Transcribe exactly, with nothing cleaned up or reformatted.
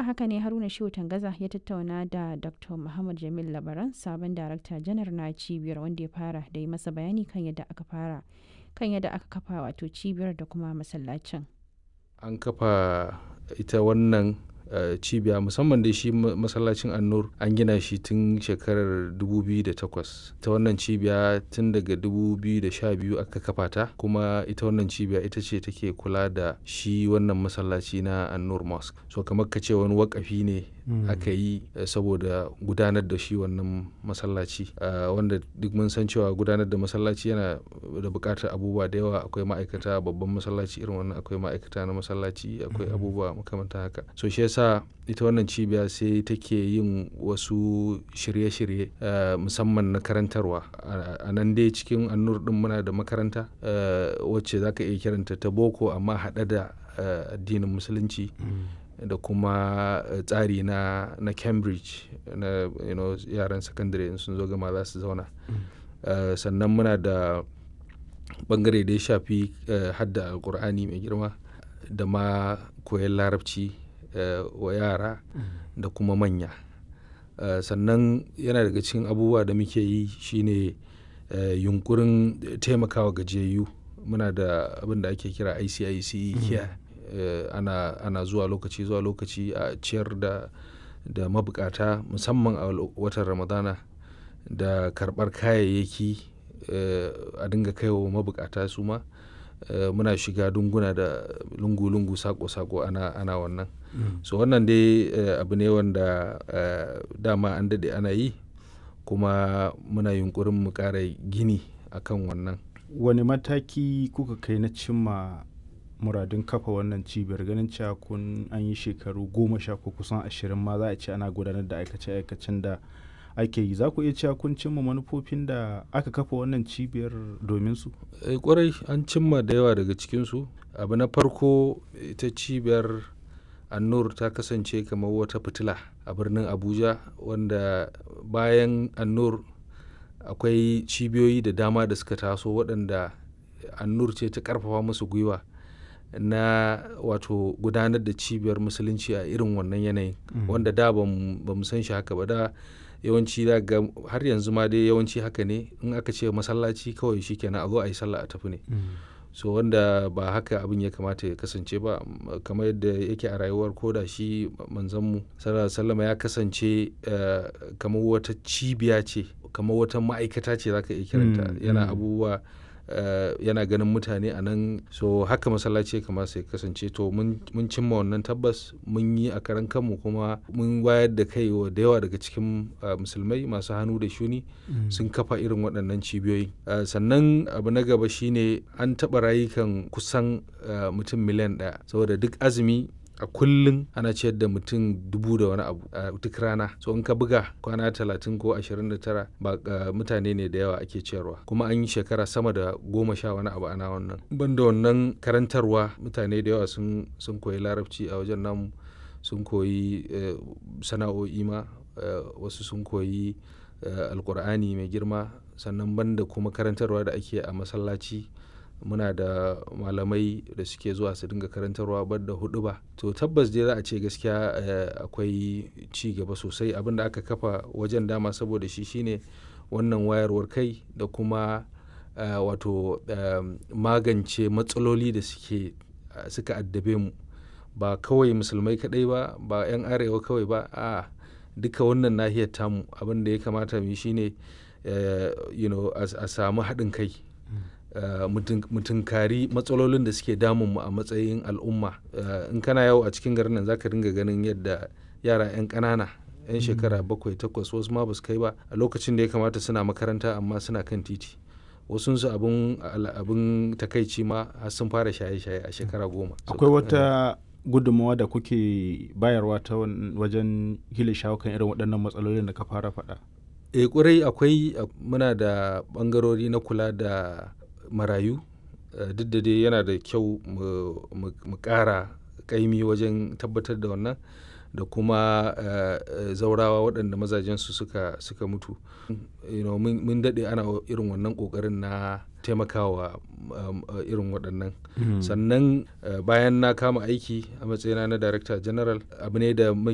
kan haka ne Haruna Shehu Tangaza ya tattauna da Dr Muhammad Jamil Labaran, sabon darakta janar na cibiyar, wanda ya fara da yi masa bayani kan yadda aka fara kan yadda aka kafa wato cibiyar da kuma masallacin. An kafa ita wannan uh, cibiya musamman da shi masallacin An-Nur an gina shi tun shekarar dubu biyu da takwas. Ita wannan cibiya tun daga dubu biyu da sha biyu aka kafa ta, kuma ita wannan cibiya ita ce take kula da shi wannan masallaci na An-Nur Mosque. So kamar ka ce wani wakafi ne mm. aka yi uh, saboda gudanar da shi wannan masallaci, uh, wanda duk mun san cewa gudanar da masallaci yana da buƙatar abubuwa da yawa. Akwai ma'aikata, babban masallaci irin wannan akwai ma'aikata na masallaci, akwai mm. abubuwa makamanta haka. So shi yasa ita wannan cibiya sai take yin wasu shirye-shirye uh, musamman na karantarwa. A uh, nan dai cikin An-Nur din muna da makaranta uh, wacce zaka iya kiranta ta boko amma haɗe da uh, addinin musulunci mm. da kuma uh, tsari na na Cambridge na you know, yaran sakandare in sun zo gama za su zauna. Mm. Uh, sannan muna da bangare da ya shafi uh, hadda alkur'ani mai girma da ma koyon larabci uh, wa yara mm. da kuma manya. Uh, sannan yana daga cikin abubuwa da muke yi shine uh, yunkurin taimakawa gajiyayyu. Muna da abin da ake kira I C I C mm. care. Uh, ana, ana zuwa lokaci zuwa lokaci a ciyar da, da mabukata musamman a watan Ramadana, da karɓar kayayyaki uh, a dinga kaiwa mabukata su ma. Uh, muna shiga dunguna da lungu-lungu sako-sako ana, ana wannan. Mm. So wannan dai uh, abu ne wanda uh, dama an daɗe ana yi, kuma muna yunkurin mu ƙara gini akan wannan. Wani mataki kuka kai na cimma muradun kafa wannan cibiyar, ganin cewa kun an yi shekaru goma sha ko kusan ashirin ma za a ce ana gudanar da aikace-aikacen da ake yi? Za ku iya cewa kun cimma manufofin da aka kafa wannan cibiyar domin su? E, kwarai an cimma da yawa daga cikinsu. Abu na farko, ita cibiyar An-Nur ta kasance kamar wata fitila a birnin Abuja, wanda bayan An-Nur akwai cibiyoyi da dama da suka taso waɗanda An-Nur ce ta ƙarfafa musu gwiwa na wato gudanar da cibiyar musulunci a irin wannan yanayin. Mm. wanda da ba mu san shi haka ba. Da yawanci da ga har yanzu ma dai yawanci haka ne, in aka ce masallaci kawai shikenan a zo a yi sallah a tafi ne. Mm. So wanda ba haka abin ya kamata ya kasance ba, kamar yadda yake a rayuwar koda shi manzanmu sallallahu alaihi wasallam ya kasance uh, kamar wata cibiya ce, kamar wata ma'aikata ce zaka iya kiranta. Mm. yana abubuwa Uh, yana ganin mutane a nan. So haka masallaci kamar sai kasance. To mun cimma wannan tabbas, mun yi a karan kanmu, kuma mun wayar da kai wa da yawa daga cikin uh, musulmai masu hannu da shuni. Mm. sun kafa irin waɗannan cibiyoyi. Uh, sannan abu na gaba shine an taɓa rayukan kusan uh, mutum miliyan ɗaya, saboda duk azumi a kullum ana ciyar da mutum dubu da wani abu a duk rana. So in ka buga kwana talatin ko ashirin da tara, ba uh, mutane ne da yawa ake ciyarwa, kuma an yi shekara sama da goma sha wani abu ana wannan. Banda wannan karantarwa, mutane da yawa sun, sun koyi larabci a wajen namu, sun koyi uh, sana'o'i ma, uh, wasu sun koyi uh, alkur'ani mai girma. Sannan banda kuma karantarwa da ake a masallaci, muna da malamai da suke zuwa su dinga karantarwa banda hudu ba. To tabbas dai za a ce gaskiya uh, akwai ci gaba sosai. Abin da aka kafa wajen dama saboda shi shine wannan wayarwar kai da kuma uh, wato uh, magance matsaloli da suke uh, suka addabe mu, ba kawai musulmai kadai ba, ba 'yan arewa kawai ba, a duka wannan nahiyar tamu. Abin da ya kamata mu yi shine uh, you know, a samu haɗin kai. Uh, mutunkari matsalolin da suke damun mu a matsayin al'umma. Uh, in kana yawo a cikin garin nan zaka dinga ganin yadda yara 'yan ƙanana, 'yan shekara bakwai takwas, wasu ma ba su kai ba, a lokacin da ya kamata suna makaranta amma suna kan titi. Wasunsu abin abin takaici ma har sun fara shaye-shaye a shekara goma. Akwai wata gudunmawa da kuke bayarwa ta wajen hila shawo kan irin waɗannan matsalolin da ka fara faɗa? E, ƙwarai akwai. Muna da ɓangarori na kula da marayu. Uh, duk da dai yana da kyau mu ƙara ƙaimi wajen tabbatar da wannan, da kuma uh, uh, zaurawa waɗanda mazajensu suka, suka mutu. You know, mun daɗe ana irin wannan ƙoƙarin na taimakawa um, uh, irin waɗannan. Mm. Sannan uh, bayan na kama aiki a matsayina na Director General, abu ne da